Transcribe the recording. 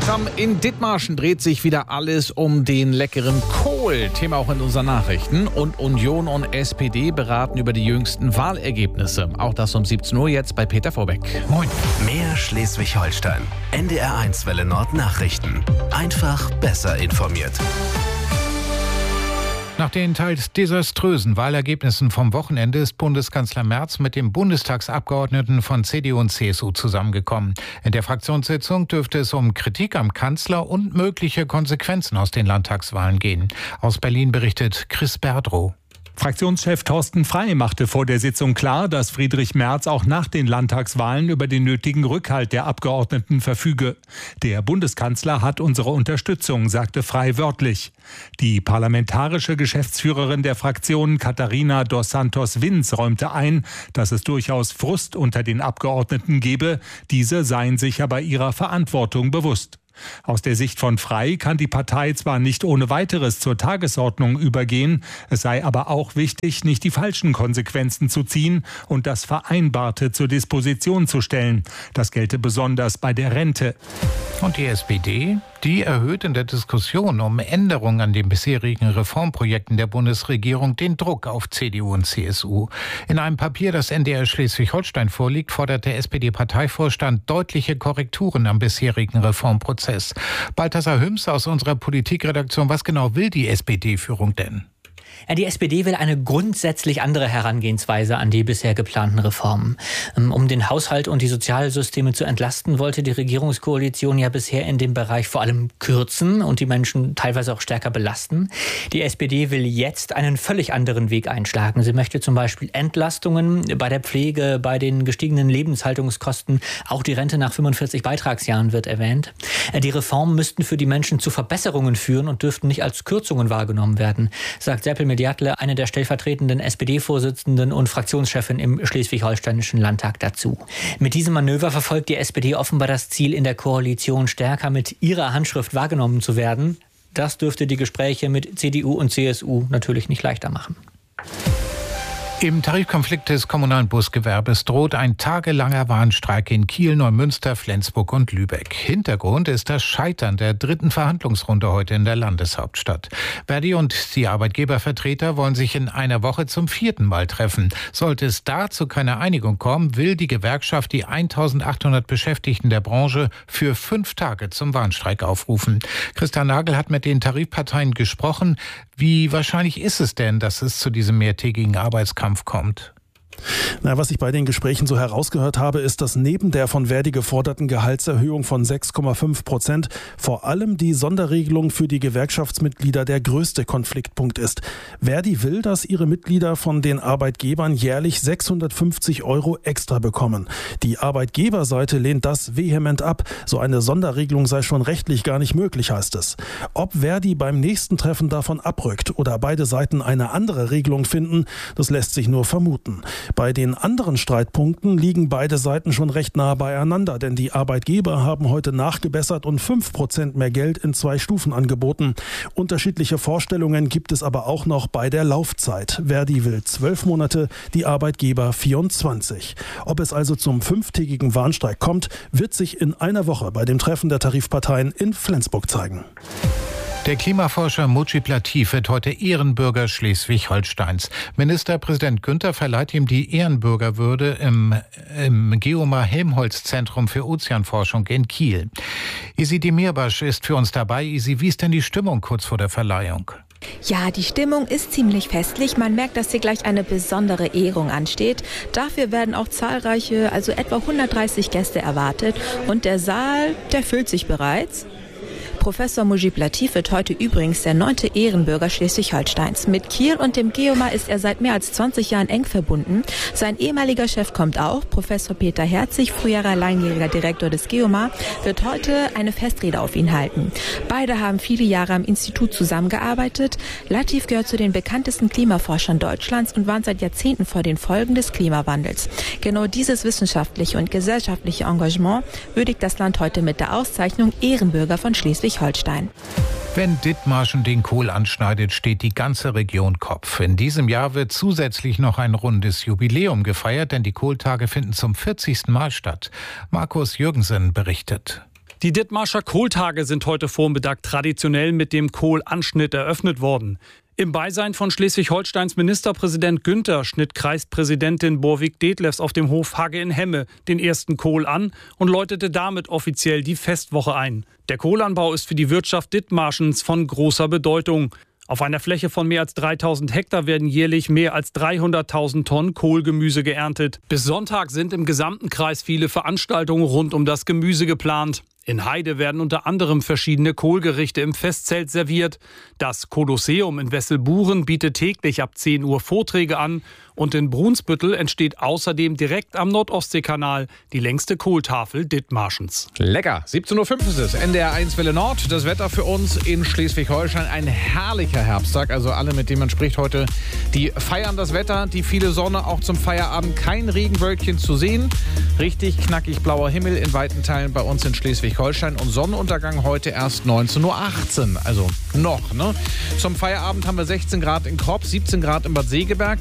In Dithmarschen dreht sich wieder alles um den leckeren Kohl. Thema auch in unseren Nachrichten. Und Union und SPD beraten über die jüngsten Wahlergebnisse. Auch das um 17 Uhr jetzt bei Peter Vorbeck. Moin. Mehr Schleswig-Holstein. NDR1 Welle Nord Nachrichten. Einfach besser informiert. Nach den teils desaströsen Wahlergebnissen vom Wochenende ist Bundeskanzler Merz mit dem Bundestagsabgeordneten von CDU und CSU zusammengekommen. In der Fraktionssitzung dürfte es um Kritik am Kanzler und mögliche Konsequenzen aus den Landtagswahlen gehen. Aus Berlin berichtet Chris Berdrow. Fraktionschef Thorsten Frey machte vor der Sitzung klar, dass Friedrich Merz auch nach den Landtagswahlen über den nötigen Rückhalt der Abgeordneten verfüge. Der Bundeskanzler hat unsere Unterstützung, sagte Frey wörtlich. Die parlamentarische Geschäftsführerin der Fraktion Katharina dos Santos Vins räumte ein, dass es durchaus Frust unter den Abgeordneten gebe. Diese seien sich aber ihrer Verantwortung bewusst. Aus der Sicht von Frey kann die Partei zwar nicht ohne weiteres zur Tagesordnung übergehen, es sei aber auch wichtig, nicht die falschen Konsequenzen zu ziehen und das Vereinbarte zur Disposition zu stellen. Das gelte besonders bei der Rente. Und die SPD? Die erhöht in der Diskussion um Änderungen an den bisherigen Reformprojekten der Bundesregierung den Druck auf CDU und CSU. In einem Papier, das NDR Schleswig-Holstein vorliegt, fordert der SPD-Parteivorstand deutliche Korrekturen am bisherigen Reformprozess. Balthasar Hüms aus unserer Politikredaktion, was genau will die SPD-Führung denn? Die SPD will eine grundsätzlich andere Herangehensweise an die bisher geplanten Reformen. Um den Haushalt und die Sozialsysteme zu entlasten, wollte die Regierungskoalition ja bisher in dem Bereich vor allem kürzen und die Menschen teilweise auch stärker belasten. Die SPD will jetzt einen völlig anderen Weg einschlagen. Sie möchte zum Beispiel Entlastungen bei der Pflege, bei den gestiegenen Lebenshaltungskosten. Auch die Rente nach 45 Beitragsjahren wird erwähnt. Die Reformen müssten für die Menschen zu Verbesserungen führen und dürften nicht als Kürzungen wahrgenommen werden, sagt Seppel Mediatle, eine der stellvertretenden SPD-Vorsitzenden und Fraktionschefin im schleswig-holsteinischen Landtag dazu. Mit diesem Manöver verfolgt die SPD offenbar das Ziel, in der Koalition stärker mit ihrer Handschrift wahrgenommen zu werden. Das dürfte die Gespräche mit CDU und CSU natürlich nicht leichter machen. Im Tarifkonflikt des kommunalen Busgewerbes droht ein tagelanger Warnstreik in Kiel, Neumünster, Flensburg und Lübeck. Hintergrund ist das Scheitern der dritten Verhandlungsrunde heute in der Landeshauptstadt. Verdi und die Arbeitgebervertreter wollen sich in einer Woche zum 4. Mal treffen. Sollte es da zu keiner Einigung kommen, will die Gewerkschaft die 1800 Beschäftigten der Branche für 5 Tage zum Warnstreik aufrufen. Christian Nagel hat mit den Tarifparteien gesprochen. Wie wahrscheinlich ist es denn, dass es zu diesem mehrtägigen Arbeitskampf kommt? Was ich bei den Gesprächen so herausgehört habe, ist, dass neben der von Verdi geforderten Gehaltserhöhung von 6,5% vor allem die Sonderregelung für die Gewerkschaftsmitglieder der größte Konfliktpunkt ist. Verdi will, dass ihre Mitglieder von den Arbeitgebern jährlich 650 € extra bekommen. Die Arbeitgeberseite lehnt das vehement ab. So eine Sonderregelung sei schon rechtlich gar nicht möglich, heißt es. Ob Verdi beim nächsten Treffen davon abrückt oder beide Seiten eine andere Regelung finden, das lässt sich nur vermuten. Bei den anderen Streitpunkten liegen beide Seiten schon recht nah beieinander, denn die Arbeitgeber haben heute nachgebessert und 5% mehr Geld in 2 Stufen angeboten. Unterschiedliche Vorstellungen gibt es aber auch noch bei der Laufzeit. Verdi will 12 Monate, die Arbeitgeber 24. Ob es also zum 5-tägigen Warnstreik kommt, wird sich in einer Woche bei dem Treffen der Tarifparteien in Flensburg zeigen. Der Klimaforscher Mujib Latif wird heute Ehrenbürger Schleswig-Holsteins. Ministerpräsident Günther verleiht ihm die Ehrenbürgerwürde im Geomar-Helmholtz-Zentrum für Ozeanforschung in Kiel. Isi Demirbaş ist für uns dabei. Isi, wie ist denn die Stimmung kurz vor der Verleihung? Ja, die Stimmung ist ziemlich festlich. Man merkt, dass hier gleich eine besondere Ehrung ansteht. Dafür werden auch zahlreiche, also etwa 130 Gäste erwartet. Und der Saal, der füllt sich bereits. Professor Mujib Latif wird heute übrigens der 9. Ehrenbürger Schleswig-Holsteins. Mit Kiel und dem Geomar ist er seit mehr als 20 Jahren eng verbunden. Sein ehemaliger Chef kommt auch. Professor Peter Herzig, früherer langjähriger Direktor des Geomar, wird heute eine Festrede auf ihn halten. Beide haben viele Jahre am Institut zusammengearbeitet. Latif gehört zu den bekanntesten Klimaforschern Deutschlands und warnt seit Jahrzehnten vor den Folgen des Klimawandels. Genau dieses wissenschaftliche und gesellschaftliche Engagement würdigt das Land heute mit der Auszeichnung Ehrenbürger von Schleswig-Holstein. Wenn Dithmarschen den Kohl anschneidet, steht die ganze Region Kopf. In diesem Jahr wird zusätzlich noch ein rundes Jubiläum gefeiert, denn die Kohltage finden zum 40. Mal statt. Markus Jürgensen berichtet. Die Dithmarscher Kohltage sind heute Vormittag traditionell mit dem Kohlanschnitt eröffnet worden. Im Beisein von Schleswig-Holsteins Ministerpräsident Günther schnitt Kreispräsidentin Borvik-Detlefs auf dem Hof Hagge in Hemme den ersten Kohl an und läutete damit offiziell die Festwoche ein. Der Kohlanbau ist für die Wirtschaft Dithmarschens von großer Bedeutung. Auf einer Fläche von mehr als 3000 Hektar werden jährlich mehr als 300.000 Tonnen Kohlgemüse geerntet. Bis Sonntag sind im gesamten Kreis viele Veranstaltungen rund um das Gemüse geplant. In Heide werden unter anderem verschiedene Kohlgerichte im Festzelt serviert. Das Kolosseum in Wesselburen bietet täglich ab 10 Uhr Vorträge an. Und in Brunsbüttel entsteht außerdem direkt am Nordostseekanal die längste Kohltafel Dithmarschens. Lecker. 17.05 Uhr ist es. NDR 1 Welle Nord. Das Wetter für uns in Schleswig-Holstein. Ein herrlicher Herbsttag. Also alle, mit denen man spricht heute, die feiern das Wetter. Die viele Sonne, auch zum Feierabend. Kein Regenwölkchen zu sehen. Richtig knackig blauer Himmel in weiten Teilen bei uns in Schleswig-Holstein. Und Sonnenuntergang heute erst 19.18 Uhr. Also noch, ne? Zum Feierabend haben wir 16 Grad in Kropp, 17 Grad in Bad Segeberg.